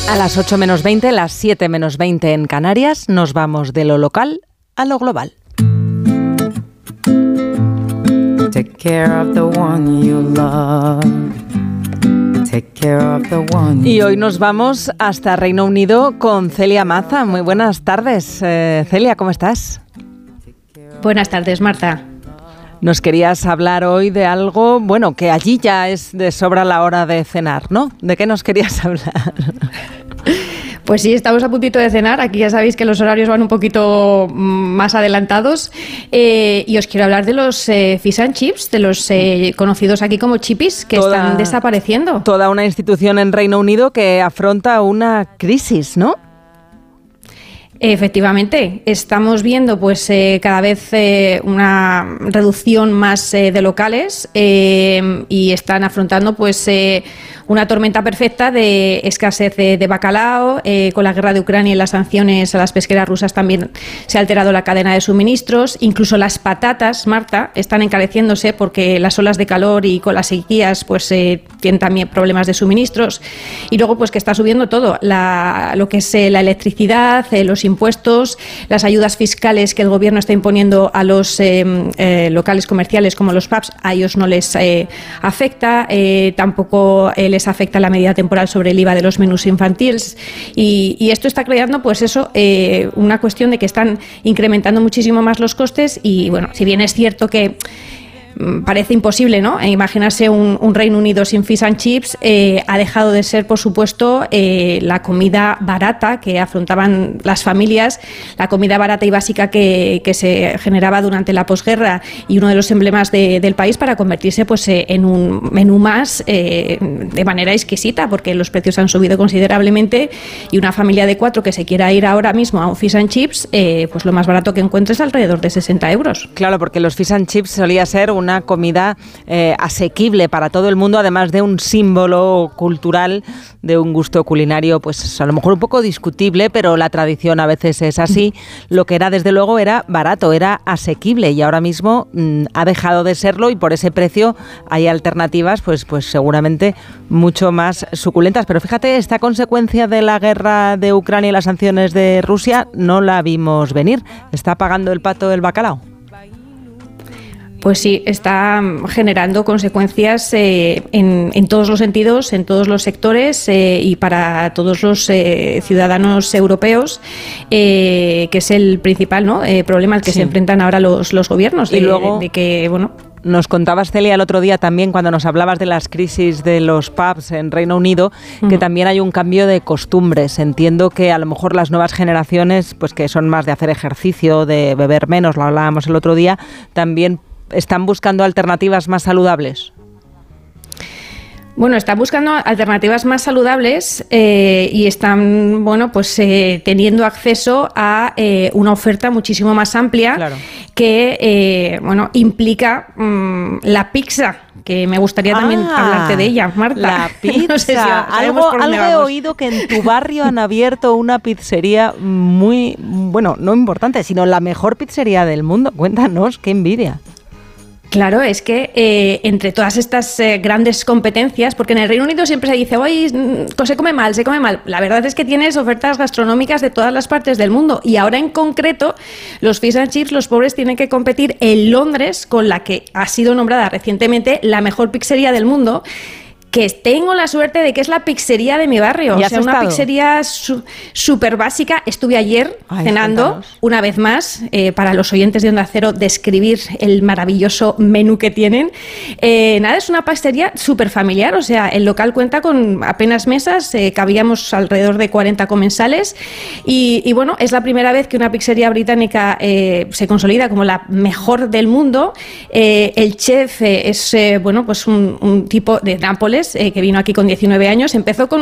A las 8 menos 20, las 7 menos 20 en Canarias, nos vamos de lo local a lo global. Take care of the one you love. Take care of the one. Y hoy nos vamos hasta Reino Unido con Celia Maza. Muy buenas tardes, Celia, ¿cómo estás? Buenas tardes, Marta. Nos querías hablar hoy de algo, bueno, que allí ya es de sobra la hora de cenar, ¿no? ¿De qué nos querías hablar? Pues sí, estamos a puntito de cenar. Aquí ya sabéis que los horarios van un poquito más adelantados. Y os quiero hablar de los fish and chips, de los conocidos aquí como chippies, que están desapareciendo. Toda una institución en Reino Unido que afronta una crisis, ¿no? Efectivamente, estamos viendo pues cada vez una reducción más de locales y están afrontando pues una tormenta perfecta de escasez de bacalao. Con la guerra de Ucrania y las sanciones a las pesqueras rusas también se ha alterado la cadena de suministros. Incluso las patatas, Marta, están encareciéndose porque las olas de calor y con las sequías pues tienen también problemas de suministros. Y luego pues que está subiendo todo, lo que es la electricidad, los impuestos, las ayudas fiscales que el gobierno está imponiendo a los locales comerciales como los pubs. A ellos no les afecta, tampoco les afecta la medida temporal sobre el IVA de los menús infantiles y esto está creando pues eso, una cuestión de que están incrementando muchísimo más los costes y bueno, si bien es cierto que parece imposible, ¿no?, imaginarse un Reino Unido sin fish and chips, ha dejado de ser, por supuesto, la comida barata que afrontaban las familias, la comida barata y básica que se generaba durante la posguerra y uno de los emblemas del país para convertirse pues en un menú más de manera exquisita, porque los precios han subido considerablemente y una familia de 4 que se quiera ir ahora mismo a un fish and chips, pues lo más barato que encuentre es alrededor de 60 euros. Claro, porque los fish and chips solía ser una comida asequible para todo el mundo, además de un símbolo cultural, de un gusto culinario, pues a lo mejor un poco discutible, pero la tradición a veces es así. Lo que era, desde luego, era barato, era asequible y ahora mismo ha dejado de serlo y por ese precio hay alternativas, pues seguramente mucho más suculentas. Pero fíjate, esta consecuencia de la guerra de Ucrania y las sanciones de Rusia no la vimos venir. ¿Está pagando el pato el bacalao? Pues sí, está generando consecuencias en todos los sentidos, en todos los sectores y para todos los ciudadanos europeos, que es el principal, ¿no?, problema al que se enfrentan ahora los gobiernos. Y luego, de que, bueno, nos contabas, Celia, el otro día también cuando nos hablabas de las crisis de los pubs en Reino Unido, que también hay un cambio de costumbres. Entiendo que a lo mejor las nuevas generaciones, pues que son más de hacer ejercicio, de beber menos, lo hablábamos el otro día, también están buscando alternativas más saludables. Bueno, están buscando alternativas más saludables y están, bueno, pues teniendo acceso a una oferta muchísimo más amplia, claro, que, bueno, implica la pizza, que me gustaría también hablarte de ella, Marta. La pizza. No sé si algo he oído que en tu barrio han abierto una pizzería muy, bueno, no importante, sino la mejor pizzería del mundo. Cuéntanos, qué envidia. Claro, es que entre todas estas grandes competencias, porque en el Reino Unido siempre se dice, oye, se come mal. La verdad es que tienes ofertas gastronómicas de todas las partes del mundo y ahora en concreto los fish and chips, los pobres tienen que competir en Londres con la que ha sido nombrada recientemente la mejor pizzería del mundo, que tengo la suerte de que es la pizzería de mi barrio. O sea, una pizzería súper básica. Estuve ayer cenando, cuéntanos, una vez más, para los oyentes de Onda Cero, describir el maravilloso menú que tienen. Nada, es una pizzería súper familiar. O sea, el local cuenta con apenas mesas, cabíamos alrededor de 40 comensales. Y bueno, es la primera vez que una pizzería británica se consolida como la mejor del mundo. El chef es, bueno, pues un tipo de Nápoles, que vino aquí con 19 años, empezó con